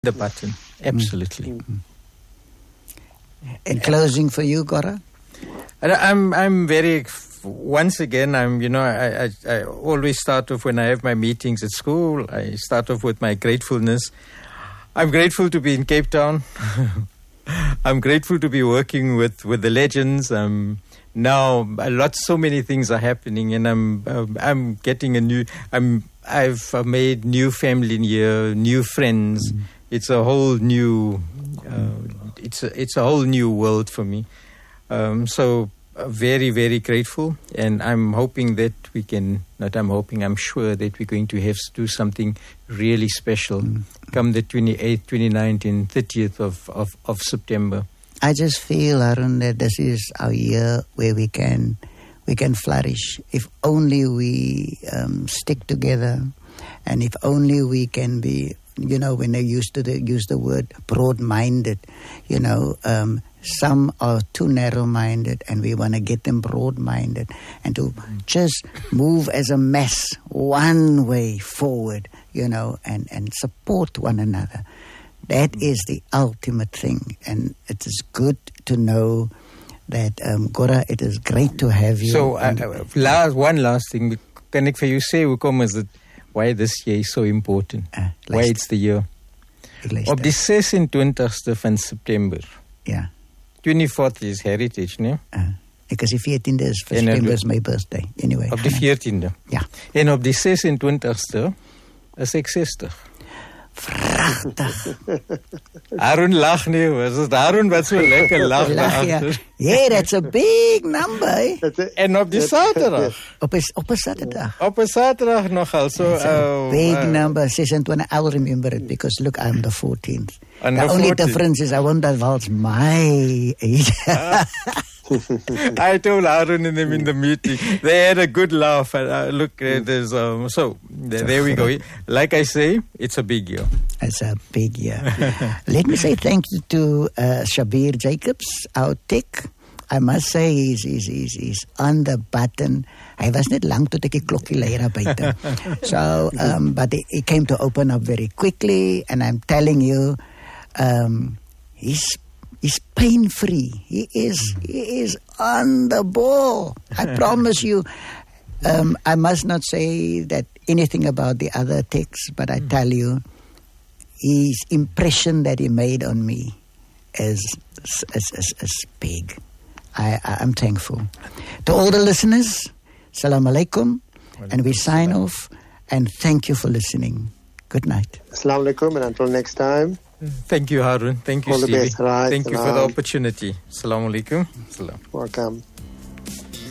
the button. Absolutely. In closing for you, Gora? I'm very, once again, I always start off when I have my meetings at school, I start off with my gratefulness. I'm grateful to be in Cape Town. I'm grateful to be working with the legends. Now, so many things are happening, and I'm getting I've made new family here, new friends. It's a whole new, it's a whole new world for me. So very, very grateful, and I'm hoping that we can. I'm sure that we're going to do something really special come the 28th, 29th, and 30th of September. I just feel, Arun, that this is our year where we can flourish. If only we stick together, and if only we can be, when they used to use the word broad-minded, some are too narrow-minded, and we want to get them broad-minded and to just move as a mass one way forward, and support one another. That is the ultimate thing, and it is good to know that, Gora, it is great to have you. So, one last thing. Can I for you say, why this year is so important? Why it's the year? Op die 26ste van September. Ja. 24th is Heritage, nee? Ek is die 14de is September is my birthday. Anyway. Op die 14de? Ja. En op die 26ste is ek 60. Prachtig. Arun lag nie, is dit Arun wat so lekker lag? Ja. Yeah, that's a big number. En op die Saterdag? Op 'n Saterdag. Op 'n Saterdag nogal. So big number, 26. I'll remember it because look, I'm the 14th. The only difference is I won't divulge my age. I told Arun and them in the meeting. They had a good laugh. Look, there's there we go. Like I say, it's a big year. It's a big year. Let me say thank you to Shabir Jacobs, our tech. I must say he's on the button. Hy was net lank tot ek die klokkie lei daar buite. So, but he came to open up very quickly, and I'm telling you, he's pain-free. He is on the ball. I promise you. I must not say that anything about the other texts, but I tell you, his impression that he made on me is big. I'm thankful. To all the listeners, Salam Alaikum, and we sign off, and thank you for listening. Good night. Assalamu alaikum, and until next time. Thank you, Harun. Thank you, all Stevie. The best. Right. Thank you for the opportunity. Assalamu alaikum. Welcome.